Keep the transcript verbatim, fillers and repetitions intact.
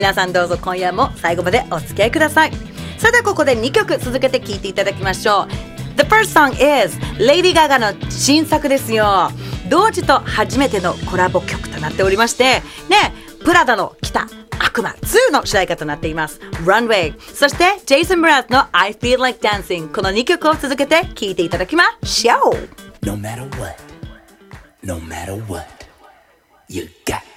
皆さんどうぞ今夜も最後までお付き合いください。それではここでにきょく続けて聴いていただきましょう。 The first song is Lady Gaga の新作ですよ。同時と初めてのコラボ曲となっておりましてね、プラダの来た悪魔ツーの主題歌となっています Runway、 そしてジェイソン・ムラズの I Feel Like Dancing、 このにきょくを続けて聴いていただきましょう。 No matter what, no matter what, you got